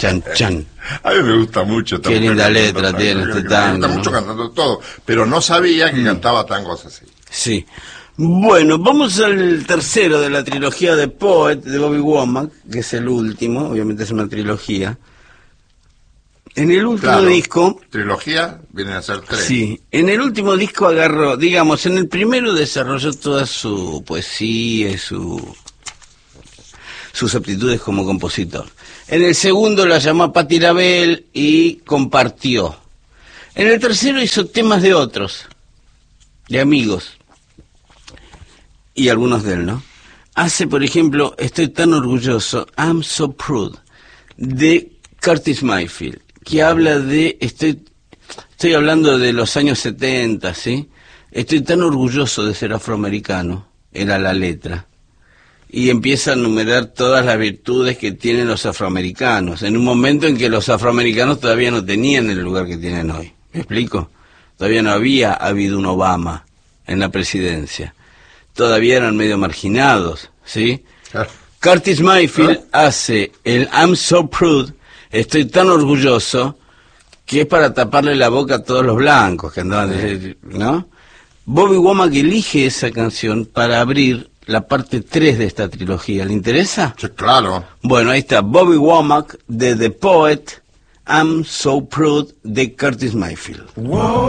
chan, chan. A mí me gusta mucho. Qué linda letra tiene este tango. Me gusta mucho cantando todo, pero no sabía que cantaba tangos así. Sí. Bueno, vamos al tercero de la trilogía de Poet, de Bobby Womack, que es el último, obviamente es una trilogía. En el último disco... Trilogía, vienen a ser 3. Sí, en el último disco agarró, digamos, en el primero desarrolló toda su poesía y sus aptitudes como compositor. En el segundo la llamó a Patti LaBelle y compartió. En el tercero hizo temas de otros, de amigos, y algunos de él, ¿no? Hace, por ejemplo, Estoy tan orgulloso, I'm so proud, de Curtis Mayfield, que habla de, estoy hablando de los años 70, ¿sí? Estoy tan orgulloso de ser afroamericano, era la letra. Y empieza a enumerar todas las virtudes que tienen los afroamericanos, en un momento en que los afroamericanos todavía no tenían el lugar que tienen hoy. ¿Me explico? Todavía no había habido un Obama en la presidencia. Todavía eran medio marginados, ¿sí? Curtis Mayfield hace el I'm so proud, estoy tan orgulloso, que es para taparle la boca a todos los blancos que andaban, ¿no? Bobby Womack elige esa canción para abrir la parte 3 de esta trilogía. ¿Le interesa? Sí, claro. Bueno, ahí está Bobby Womack de The Poet, I'm so proud, de Curtis Mayfield. Wow.